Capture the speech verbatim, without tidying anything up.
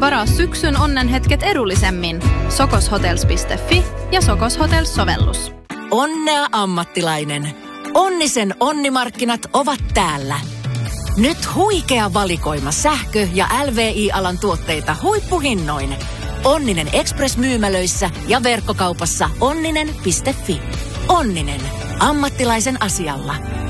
Varaa syksyn onnenhetket edullisemmin. sokoshotels piste fi ja Sokos Hotels-sovellus. Onnea ammattilainen. Onnisen onnimarkkinat ovat täällä. Nyt huikea valikoima sähkö- ja L V I-alan tuotteita huippuhinnoin. Onninen Express-myymälöissä ja verkkokaupassa onninen piste fi. Onninen. Ammattilaisen asialla.